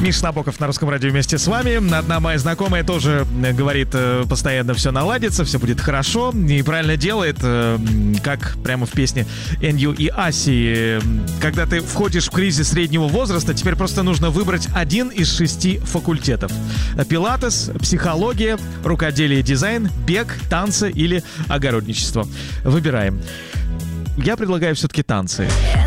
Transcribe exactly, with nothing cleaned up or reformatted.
Миша Набоков на Русском радио вместе с вами. Одна моя знакомая тоже говорит, постоянно все наладится, все будет хорошо. И правильно делает, как прямо в песне Энью и Аси. Когда ты входишь в кризис среднего возраста, теперь просто нужно выбрать один из шести факультетов. Пилатес, психология, рукоделие, дизайн, бег, танцы или огородничество. Выбираем. Я предлагаю все-таки танцы.